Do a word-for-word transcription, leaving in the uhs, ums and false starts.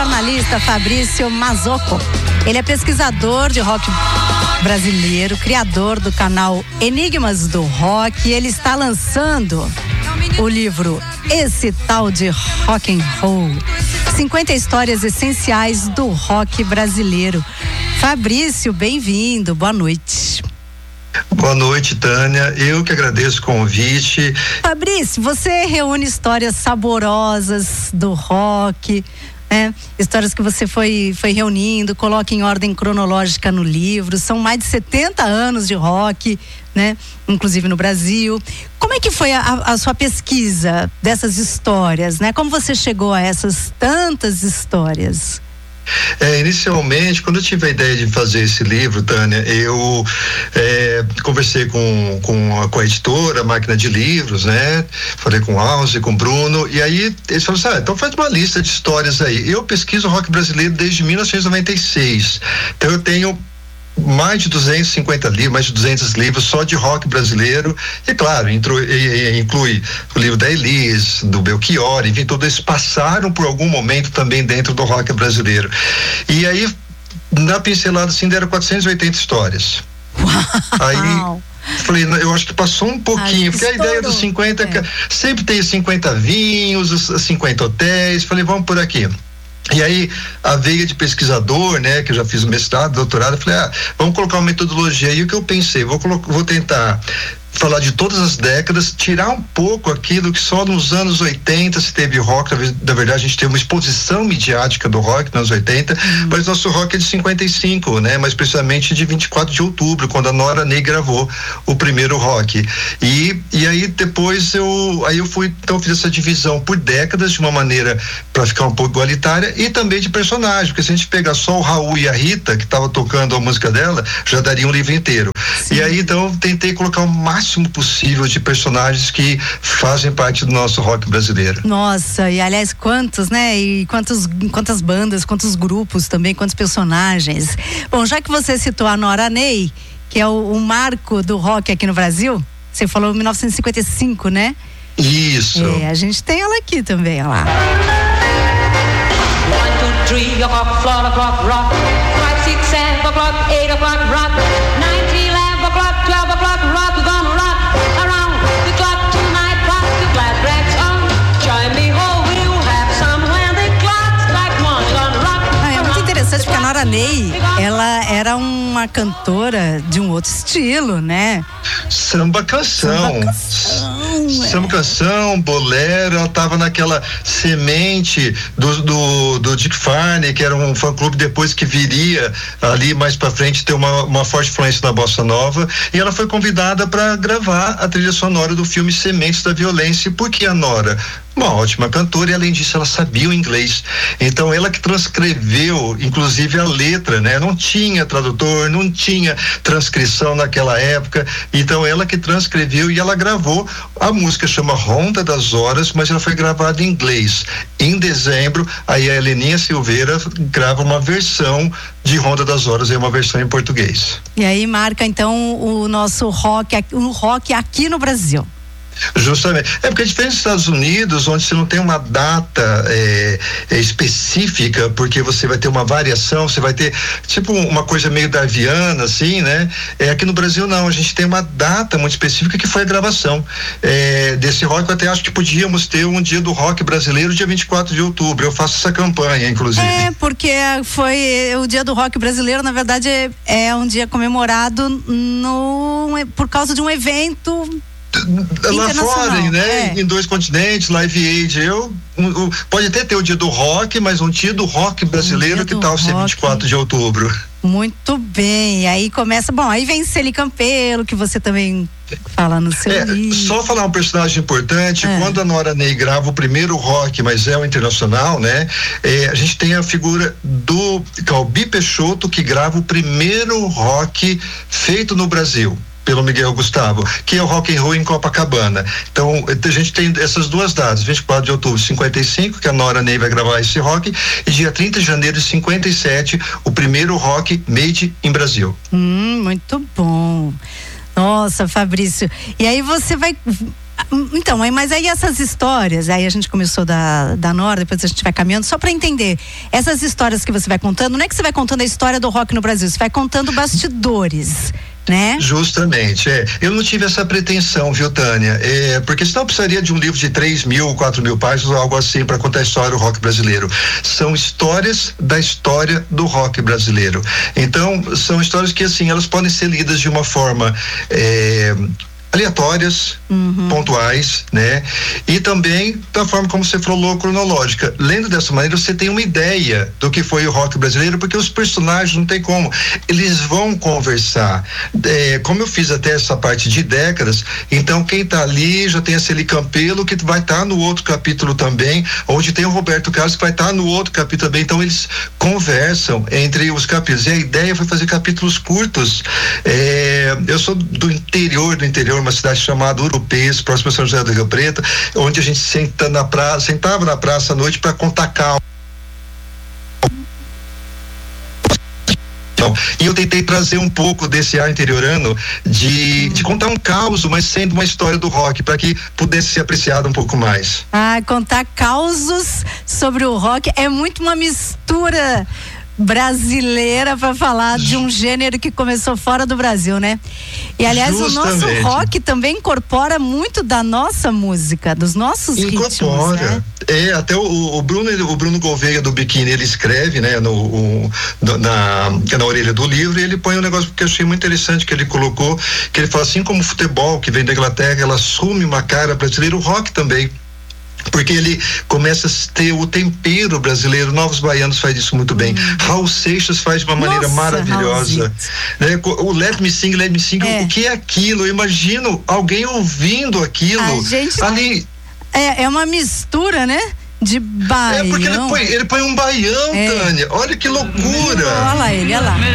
jornalista Fabrício Mazzocco. Ele é pesquisador de rock brasileiro, criador do canal Enigmas do Rock. Ele está lançando o livro Esse Tal de Rock and Roll, cinquenta histórias essenciais do rock brasileiro. Fabrício, bem-vindo, boa noite. Boa noite, Tânia. Eu que agradeço o convite. Fabrício, você reúne histórias saborosas do rock, né? Histórias que você foi, foi reunindo, coloca em ordem cronológica no livro. São mais de setenta anos de rock, né? Inclusive no Brasil. Como é que foi a, a sua pesquisa dessas histórias, né? Como você chegou a essas tantas histórias? É, inicialmente, quando eu tive a ideia de fazer esse livro, Tânia, eu é, conversei com, com, a, com a editora, a Máquina de Livros, né? Falei com o Alze, com o Bruno, e aí eles falaram assim, ah, então faz uma lista de histórias aí. Eu pesquiso rock brasileiro desde mil novecentos e noventa e seis, então eu tenho mais de duzentos e cinquenta livros, mais de duzentos livros só de rock brasileiro, e claro, inclui, inclui o livro da Elis, do Belchior, enfim, todos eles passaram por algum momento também dentro do rock brasileiro. E aí, na pincelada assim, deram quatrocentas e oitenta histórias. Uau. Aí falei, eu acho que passou um pouquinho, porque a ideia dos cinquenta, é. sempre tem cinquenta vinhos, os cinquenta hotéis, falei, vamos por aqui. E aí, a veia de pesquisador, né, que eu já fiz o mestrado, doutorado, eu falei, ah, vamos colocar uma metodologia. E o que eu pensei, vou, vou tentar falar de todas as décadas, tirar um pouco aquilo que só nos anos oitenta se teve rock. Na verdade, a gente teve uma exposição midiática do rock nos anos oitenta, uhum. Mas nosso rock é de cinquenta e cinco, né? Mais precisamente de vinte e quatro de outubro, quando a Nora Ney gravou o primeiro rock. E, e aí depois eu, aí eu fui, então fiz essa divisão por décadas, de uma maneira para ficar um pouco igualitária, e também de personagem, porque se a gente pegar só o Raul e a Rita, que estava tocando a música dela, já daria um livro inteiro. Sim. E aí, então, tentei colocar o máximo possível de personagens que fazem parte do nosso rock brasileiro. Nossa, e aliás, quantos, né? E quantos, quantas bandas, quantos grupos também, quantos personagens. Bom, já que você citou a Nora Ney, que é o, o marco do rock aqui no Brasil, você falou mil novecentos e cinquenta e cinco, né? Isso. É, a gente tem ela aqui também, olha lá. One, two, three o'clock, four o'clock, rock. Five, six, seven o'clock, eight o'clock, rock. Nine, ten, eleven o'clock, twelve o'clock, rock. We're gonna rock around the clock tonight. Rock the glad rags on. Join me, oh, we'll have some when the clock's like one. Gonna rock. Ah, é muito interessante porque a Nora Ney, ela era uma cantora de um outro estilo, né? Samba canção. Samba canção, Samba canção, bolero, ela tava naquela semente do, do, do Dick Farney, que era um fã-clube depois que viria ali mais pra frente ter uma, uma forte influência da bossa nova, e ela foi convidada para gravar a trilha sonora do filme Sementes da Violência. Por que a Nora? Uma ótima cantora, e além disso ela sabia o inglês, então ela que transcreveu inclusive a letra, né? Não tinha tradutor, não tinha transcrição naquela época, então ela que transcreveu e ela gravou. A música chama Ronda das Horas, mas ela foi gravada em inglês. Em dezembro, aí a Heleninha Silveira grava uma versão de Ronda das Horas, é uma versão em português. E aí marca então o nosso rock, o rock aqui no Brasil. Justamente. É porque é diferente dos Estados Unidos, onde você não tem uma data é, é, específica, porque você vai ter uma variação, você vai ter tipo uma coisa meio darwiana, assim, né? É, aqui no Brasil não, a gente tem uma data muito específica que foi a gravação é, desse rock. Eu até acho que podíamos ter um dia do rock brasileiro, dia vinte e quatro de outubro. Eu faço essa campanha, inclusive. É, porque foi o dia do rock brasileiro, na verdade é, é um dia comemorado no, por causa de um evento lá fora, né? É. Em dois continentes, Live Aid. Eu, um, pode até ter o dia do rock, mas um dia do rock brasileiro, um que tal ser vinte e quatro de outubro? Muito bem, aí começa, bom, aí vem Celi Campelo, que você também fala no seu é, livro. Só falar um personagem importante, é. Quando a Nora Ney grava o primeiro rock, mas é o internacional, né? É, a gente tem a figura do Calbi Peixoto, que grava o primeiro rock feito no Brasil pelo Miguel Gustavo, que é o Rock and Roll em Copacabana. Então, a gente tem essas duas datas, vinte e quatro de outubro de cinquenta e cinco, que a Nora Ney vai gravar esse rock, e dia trinta de janeiro de cinquenta e sete, o primeiro rock made in Brasil. Hum, muito bom. Nossa, Fabrício. E aí você vai Então, mas aí essas histórias, aí a gente começou da, da Nora, depois a gente vai caminhando, só para entender, essas histórias que você vai contando, não é que você vai contando a história do rock no Brasil, você vai contando bastidores, né? Justamente, é. Eu não tive essa pretensão, viu, Tânia? É, porque senão eu precisaria de um livro de três mil, quatro mil páginas ou algo assim para contar a história do rock brasileiro. São histórias da história do rock brasileiro. Então, são histórias que, assim, elas podem ser lidas de uma forma é, aleatórias, uhum. pontuais, né? E também da forma como você falou, cronológica. Lendo dessa maneira, você tem uma ideia do que foi o rock brasileiro, porque os personagens não tem como, eles vão conversar. É, como eu fiz até essa parte de décadas, então quem tá ali já tem a Celi Campelo, que vai estar tá no outro capítulo também, onde tem o Roberto Carlos, que vai estar tá no outro capítulo também, então eles conversam entre os capítulos, e a ideia foi fazer capítulos curtos. É, eu sou do interior do interior, uma cidade chamada Urupês, próximo a São José do Rio Preto, onde a gente senta na praça, sentava na praça à noite para contar calma. E eu tentei trazer um pouco desse ar interiorano de, de contar um caos, mas sendo uma história do rock, para que pudesse ser apreciado um pouco mais. Ah, contar causos sobre o rock é muito uma mistura brasileira para falar de um gênero que começou fora do Brasil, né? E aliás, justamente, o nosso rock também incorpora muito da nossa música, dos nossos incorpora. ritmos, né? É, até o, o Bruno, o Bruno Gouveia do Biquíni, ele escreve, né, no, o, na, na orelha do livro, e ele põe um negócio que eu achei muito interessante que ele colocou, que ele fala assim como o futebol que vem da Inglaterra, ela assume uma cara brasileira, o rock também. Porque ele começa a ter o tempero brasileiro, Novos Baianos faz isso muito bem, hum. Raul Seixas faz de uma Nossa, maneira maravilhosa, né? O Let Me Sing, Let Me Sing, é. O que é aquilo? Eu imagino alguém ouvindo aquilo a gente ali. É, é uma mistura, né? De baião. É porque ele põe, ele põe um baião, é. Tânia, olha que loucura. Olha lá ele, olha lá.